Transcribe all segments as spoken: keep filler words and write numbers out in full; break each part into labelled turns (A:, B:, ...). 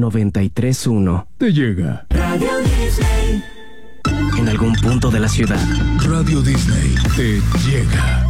A: noventa y tres punto uno.
B: Te llega
C: Radio Disney.
A: En algún punto de la ciudad.
B: Radio Disney te llega.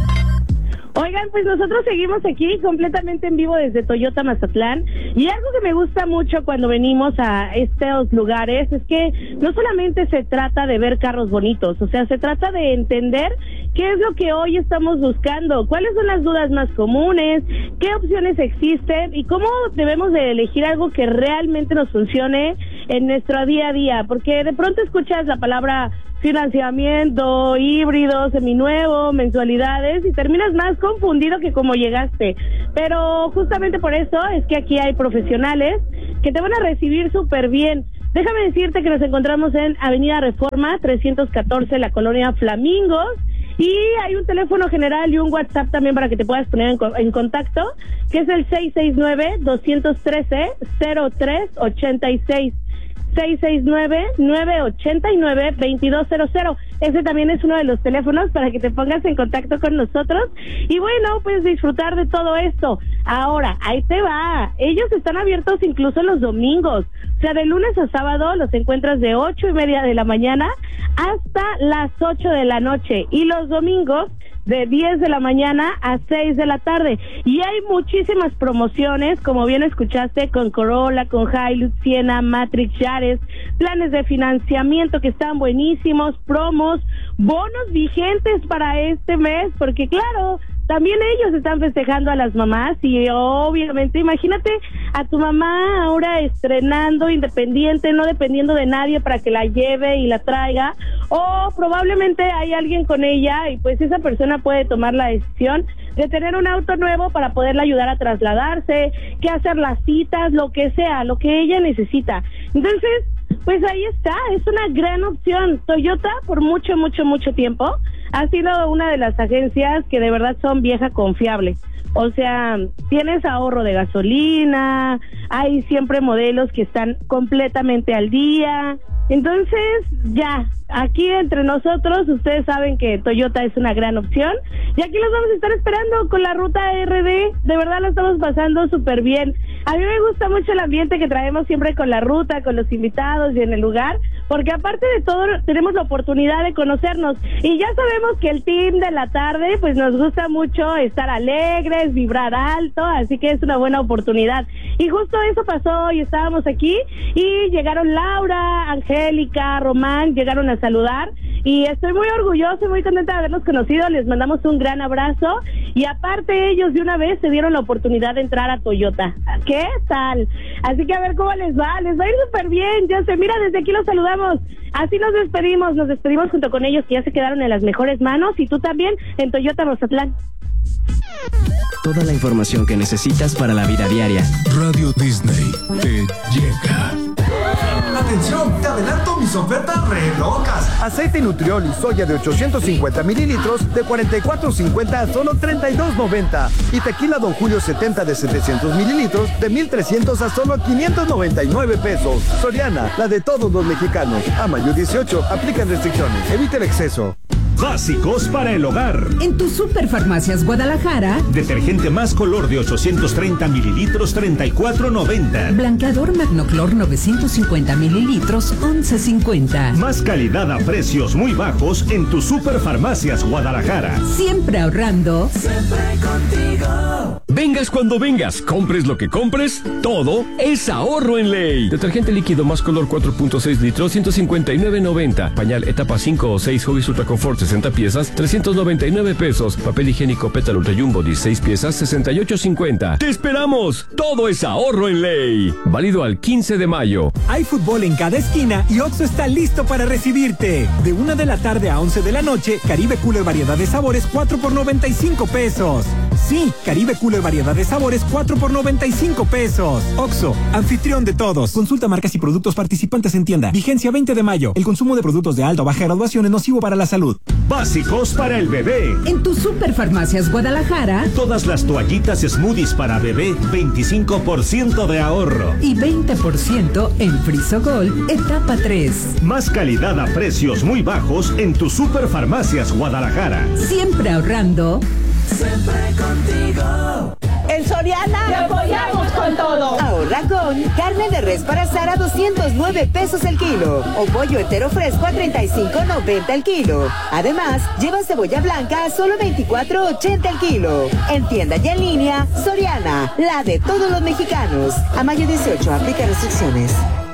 D: Oigan, pues nosotros seguimos aquí completamente en vivo desde Toyota Mazatlán, y algo que me gusta mucho cuando venimos a estos lugares es que no solamente se trata de ver carros bonitos, o sea, se trata de entender qué es lo que hoy estamos buscando, cuáles son las dudas más comunes, qué opciones existen y cómo debemos de elegir algo que realmente nos funcione en nuestro día a día, porque de pronto escuchas la palabra financiamiento, híbrido, seminuevo, mensualidades, y terminas más confundido que como llegaste. Pero justamente por eso es que aquí hay profesionales que te van a recibir súper bien. Déjame decirte que nos encontramos en Avenida Reforma trescientos catorce, la colonia Flamingos, y hay un teléfono general y un WhatsApp también para que te puedas poner en, en contacto, que es el seis seis nueve, dos uno tres, cero tres ocho seis. seis seis nueve, nueve ocho nueve, dos dos cero cero. Ese también es uno de los teléfonos para que te pongas en contacto con nosotros y bueno, pues disfrutar de todo esto. Ahora, ahí te va, ellos están abiertos incluso los domingos, o sea, de lunes a sábado los encuentras de ocho y media de la mañana hasta las ocho de la noche, y los domingos de diez de la mañana a seis de la tarde. Y hay muchísimas promociones, como bien escuchaste, con Corolla, con Hilux, Siena, Matrix, Yaris, planes de financiamiento que están buenísimos, promos, bonos vigentes para este mes, porque claro, también ellos están festejando a las mamás y obviamente imagínate a tu mamá ahora estrenando independiente, no dependiendo de nadie para que la lleve y la traiga, o probablemente hay alguien con ella y pues esa persona puede tomar la decisión de tener un auto nuevo para poderla ayudar a trasladarse, que hacer las citas, lo que sea, lo que ella necesita. Entonces, pues ahí está, es una gran opción. Toyota por mucho, mucho, mucho tiempo ha sido una de las agencias que de verdad son vieja confiable. O sea, tienes ahorro de gasolina, hay siempre modelos que están completamente al día. Entonces, ya, aquí entre nosotros, ustedes saben que Toyota es una gran opción. Y aquí los vamos a estar esperando con la ruta R D. De verdad lo estamos pasando súper bien. A mí me gusta mucho el ambiente que traemos siempre con la ruta, con los invitados y en el lugar, porque aparte de todo tenemos la oportunidad de conocernos. Y ya sabemos que el team de la tarde, pues nos gusta mucho estar alegres, vibrar alto, así que es una buena oportunidad. Y justo eso pasó hoy, estábamos aquí y llegaron Laura, Angélica, Román, llegaron a saludar y estoy muy orgullosa y muy contenta de haberlos conocido. Les mandamos un gran abrazo y aparte ellos de una vez se dieron la oportunidad de entrar a Toyota. ¿Qué tal? Así que a ver cómo les va, les va a ir súper bien. Ya sé, mira, desde aquí los saludamos. Así nos despedimos, nos despedimos junto con ellos que ya se quedaron en las mejores manos y tú también en Toyota Mazatlán.
A: Toda la información que necesitas para la vida diaria.
B: Radio Disney te llega.
E: Atención, te adelanto mis ofertas re locas.
F: Aceite Nutriol y soya de ochocientos cincuenta mililitros de cuarenta y cuatro cincuenta a solo treinta y dos noventa. Y tequila Don Julio setenta de setecientos mililitros de mil trescientos a solo quinientos noventa y nueve pesos. Soriana, la de todos los mexicanos. A mayo dieciocho, aplican restricciones. Evita el exceso.
G: Básicos para el hogar.
H: En tu Superfarmacias Guadalajara.
G: Detergente más color de ochocientos treinta mililitros, treinta y cuatro noventa.
H: Blanqueador Magnoclor novecientos cincuenta mililitros, once cincuenta.
G: Más calidad a precios muy bajos en tu Superfarmacias Guadalajara.
H: Siempre ahorrando.
C: Siempre contigo.
B: Vengas cuando vengas, compres lo que compres, todo es ahorro en ley. Detergente líquido más color cuatro punto seis litros, ciento cincuenta y nueve noventa. Pañal etapa cinco o seis Huggies Ultra Confort sesenta piezas, trescientos noventa y nueve pesos. Papel higiénico Pétalo Ultra Jumbo dieciséis piezas, sesenta y ocho cincuenta. ¡Te esperamos! Todo es ahorro en ley. Válido al quince de mayo.
I: Hay fútbol en cada esquina y Oxxo está listo para recibirte. De una de la tarde a once de la noche, Caribe Cooler variedad de sabores cuatro por noventa y cinco pesos. Sí, Caribe Cooler variedad de sabores cuatro por noventa y cinco pesos. Oxxo, anfitrión de todos. Consulta marcas y productos participantes en tienda. Vigencia veinte de mayo. El consumo de productos de alta o baja graduación es nocivo para la salud.
G: Básicos para el bebé.
H: En tu Superfarmacias Guadalajara.
G: Todas las toallitas Smoothies para bebé, veinticinco por ciento de ahorro.
H: Y veinte por ciento en Frisogol, etapa tres.
G: Más calidad a precios muy bajos en tu Superfarmacias Guadalajara.
H: Siempre ahorrando.
C: Siempre contigo.
J: En Soriana
K: te apoyamos con todo.
J: Ahorra Lagón, carne de res para asar a doscientos nueve pesos el kilo. O pollo entero fresco a treinta y cinco noventa el kilo. Además, lleva cebolla blanca a solo veinticuatro ochenta el kilo. En tienda y en línea, Soriana, la de todos los mexicanos. A mayo dieciocho, aplica restricciones.